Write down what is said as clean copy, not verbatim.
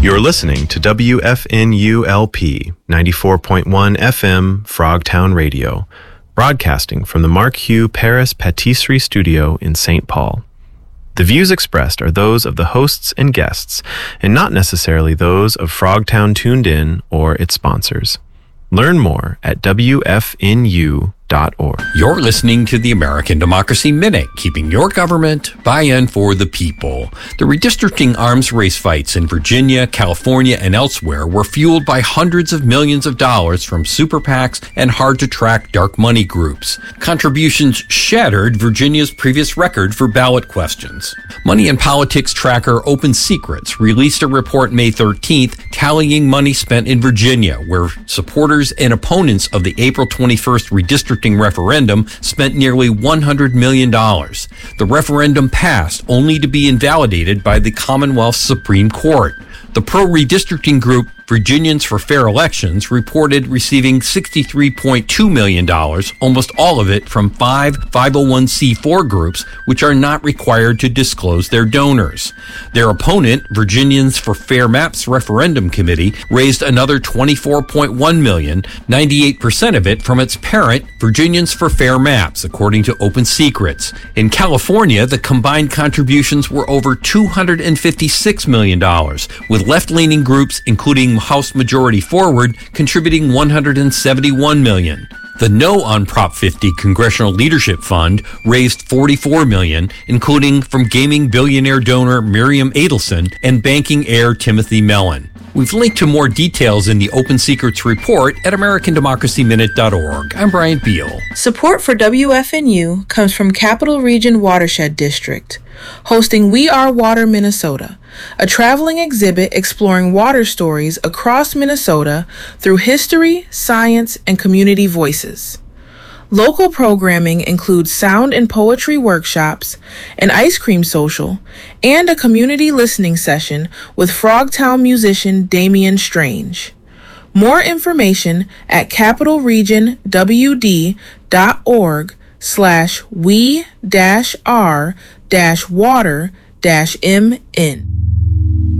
You're listening to WFNULP 94.1 FM Frogtown Radio, broadcasting from the Mark Hugh Paris Patisserie Studio in St. Paul. The views expressed are those of the hosts and guests, and not necessarily those of Frogtown Tuned In or its sponsors. Learn more at WFNU.org. You're listening to the American Democracy Minute, keeping your government buy-in for the people. The redistricting arms race fights in Virginia, California, and elsewhere were fueled by hundreds of millions of dollars from super PACs and hard-to-track dark money groups. Contributions shattered Virginia's previous record for ballot questions. Money and Politics tracker Open Secrets released a report May 13th tallying money spent in Virginia, where supporters and opponents of the April 21st redistricting referendum spent nearly $100 million. The referendum passed only to be invalidated by the Commonwealth Supreme Court. The pro-redistricting group Virginians for Fair Elections reported receiving $63.2 million, almost all of it from 5 501c4 groups, which are not required to disclose their donors. Their opponent, Virginians for Fair Maps Referendum Committee, raised another $24.1 million, 98% of it from its parent, Virginians for Fair Maps, according to Open Secrets. In California, the combined contributions were over $256 million, with left-leaning groups, including House Majority Forward, contributing $171 million. The No on Prop 50 Congressional Leadership Fund raised $44 million, including from gaming billionaire donor Miriam Adelson and banking heir Timothy Mellon. We've linked to more details in the Open Secrets report at AmericanDemocracyMinute.org. I'm Brian Beal. Support for WFNU comes from Capital Region Watershed District, hosting We Are Water Minnesota, a traveling exhibit exploring water stories across Minnesota through history, science, and community voices. Local programming includes sound and poetry workshops, an ice cream social, and a community listening session with Frogtown musician Damian Strange. More information at capitalregionwd.org/we-r-water-mn.